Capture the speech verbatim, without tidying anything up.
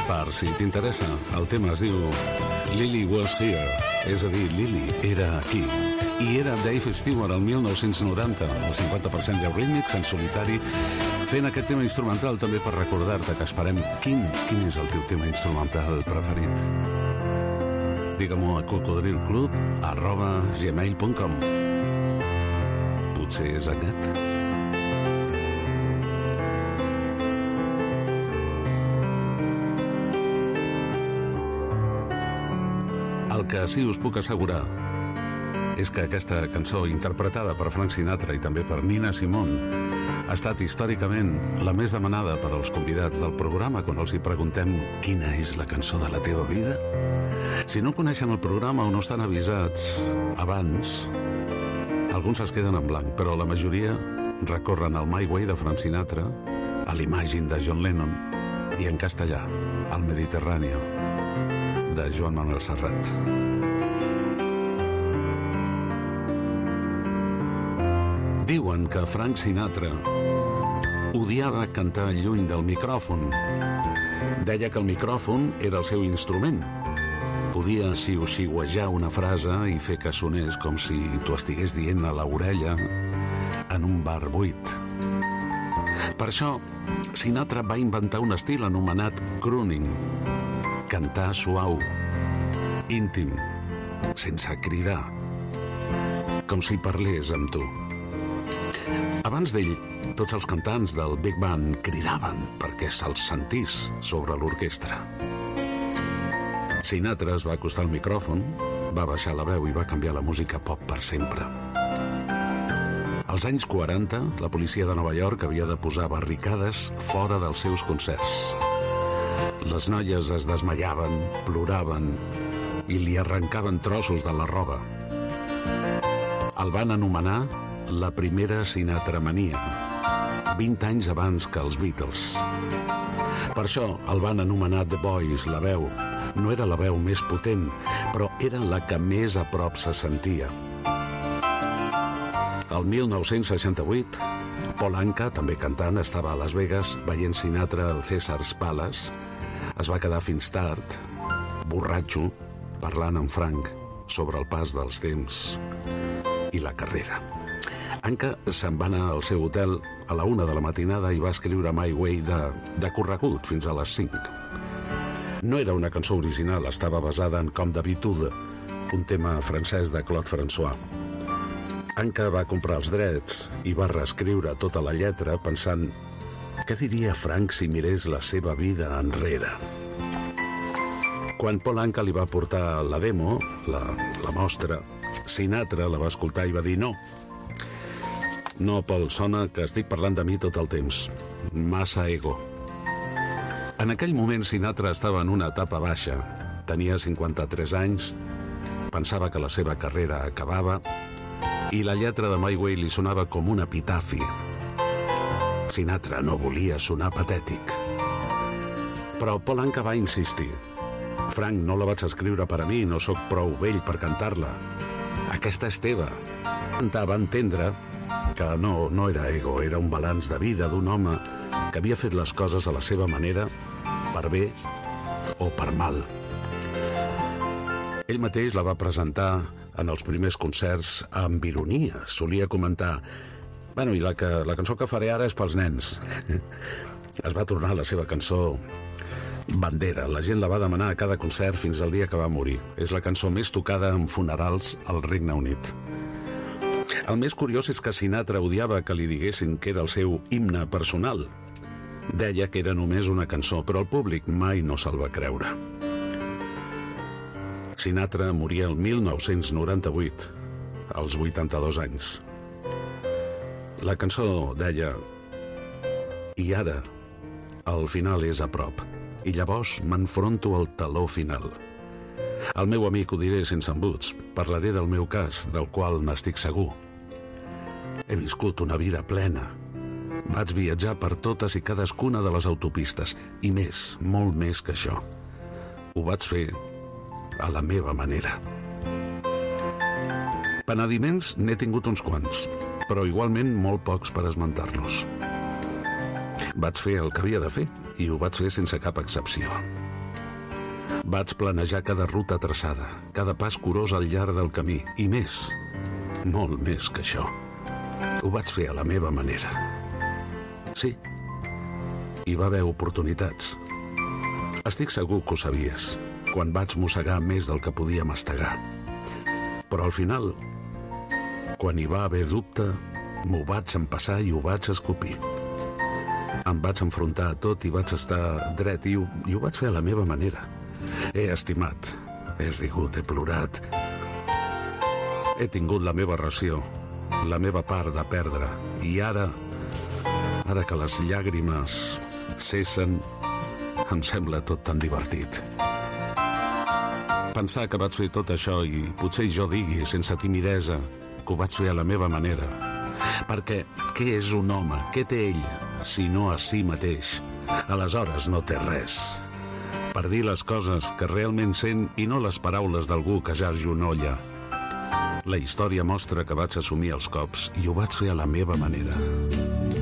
Per si t'interessa, el tema es diu Lily Was Here, és a dir, Lily era aquí. I era Dave Stewart el mil nou-cents noranta, el cinquanta per cent de Remix en solitari, fent aquest tema instrumental també per recordar-te que esperem quin, quin és el teu tema instrumental preferit. Digue-m'ho a cocodrilclub arroba gmail punt com. Potser és aquest? El que sí us puc assegurar és que aquesta cançó, interpretada per Frank Sinatra i també per Nina Simone, ha estat històricament la més demanada per als convidats del programa quan els hi preguntem quina és la cançó de la teva vida. Si no coneixen el programa o no estan avisats abans, alguns es queden en blanc, però la majoria recorren al My Way de Frank Sinatra, a l'Imagine de John Lennon i en castellà, al Mediterráneo de Joan Manuel Serrat. Diuen que Frank Sinatra odiava cantar lluny del micròfon. Deia que el micròfon era el seu instrument. Podia xiu-xiuejar una frase i fer que sonés com si t'ho estigués dient a l'orella en un bar buit. Per això, Sinatra va inventar un estil anomenat crooning, cantar suau, íntim, sense cridar, com si parlés amb tu. Abans d'ell, tots els cantants del Big Band cridaven perquè se'ls sentís sobre l'orquestra. Sinatra es va acostar al micròfon, va baixar la veu i va canviar la música pop per sempre. Als anys quaranta, la policia de Nova York havia de posar barricades fora dels seus concerts. Les noies es desmaiaven, ploraven i li arrencaven trossos de la roba. El van anomenar la primera Sinatramania, vint anys abans que els Beatles. Per això el van anomenar The Voice, la veu. No era la veu més potent, però era la que més a prop se sentia. El mil nou-cents seixanta-vuit, Paul Anka, també cantant, estava a Las Vegas veient Sinatra al Caesars Palace. Es va quedar fins tard, borratxo, parlant amb Frank sobre el pas dels temps i la carrera. Anka se'n va anar al seu hotel a la una de la matinada i va escriure My Way de, de corregut fins a les cinc. No era una cançó original, estava basada en Comme d'habitude, un tema francès de Claude François. Anka va comprar els drets i va reescriure tota la lletra pensant què diria Frank si mirés la seva vida enrere. Quan Paul Anka li va portar la demo, la, la mostra, Sinatra la va escoltar i va dir no. No, Paul, sona que estic parlant de mi tot el temps. Massa ego. En aquell moment Sinatra estava en una etapa baixa. Tenia cinquanta-tres anys, pensava que la seva carrera acabava i la lletra de My Way li sonava com un epitafi. Sinatra no volia sonar patètic. Però Paul Anka va insistir. Frank, no la vaig escriure per a mi, no sóc prou vell per cantar-la. Aquesta és teva. Anka va entendre que no, no era ego, era un balanç de vida d'un home que havia fet les coses a la seva manera, per bé o per mal. Ell mateix la va presentar en els primers concerts amb ironia. Solia comentar: bueno, i la, que, la cançó que faré ara és pels nens. Es va tornar la seva cançó bandera. La gent la va demanar a cada concert fins al dia que va morir. És la cançó més tocada en funerals al Regne Unit. El més curiós és que Sinatra odiava que li diguessin que era el seu himne personal. Deia que era només una cançó, però el públic mai no se'l va creure. Sinatra moria el mil nou-cents noranta-vuit, als vuitanta-dos anys. La cançó deia: i ara, el final és a prop, i llavors m'enfronto al taló final. Al meu amic ho diré sense embuts, parlaré del meu cas, del qual n'estic segur. He viscut una vida plena. Vaig viatjar per totes i cadascuna de les autopistes, i més, molt més que això. Ho vaig fer a la meva manera. Penediments n'he tingut uns quants, però igualment molt pocs per esmentar-los. Vaig fer el que havia de fer, i ho vaig fer sense cap excepció. Vaig planejar cada ruta traçada, cada pas curós al llarg del camí, i més, molt més que això. Ho vaig fer a la meva manera. Sí, hi va haver oportunitats. Estic segur que ho sabies, quan vaig mossegar més del que podia mastegar. Però al final, quan hi va haver dubte, m'ho vaig empassar i ho vaig escopir. Em vaig enfrontar a tot i vaig estar dret i ho, i ho vaig fer a la meva manera. He estimat, he rigut, he plorat. He tingut la meva ració, la meva part de perdre. I ara, ara que les llàgrimes cessen, em sembla tot tan divertit. Pensar que vaig fer tot això i potser jo digui, sense timidesa, que ho vaig fer a la meva manera. Perquè què és un home? Què té ell, si no a si mateix? Aleshores no té res. Per dir les coses que realment sent i no les paraules d'algú que ja genolla. La història mostra que vaig assumir els cops i ho vaig fer a la meva manera.